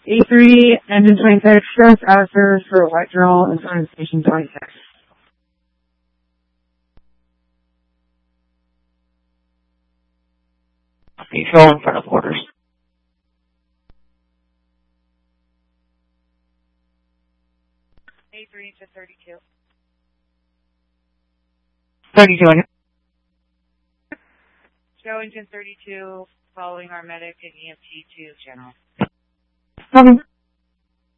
A3, engine 26, shows officers for White Drill in front of station 26. Control in front of quarters. A3 to 32. 32 in. Show engine 32, following our medic and EMT to general. Okay.